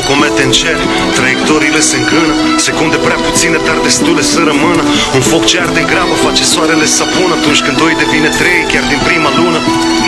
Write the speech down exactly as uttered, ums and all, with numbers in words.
comete în cer, traiectoriile se încână, secunde prea puține, dar destule să rămână. Un foc ce arde în grabă face soarele să apună, atunci când doi devine trei chiar din prima lună.